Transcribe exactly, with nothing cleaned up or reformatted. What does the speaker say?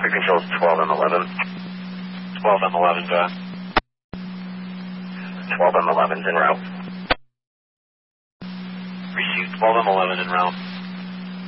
Oscar controls twelve M eleven. twelve M eleven, go ahead. twelve M eleven's en route. Received twelve M eleven en route.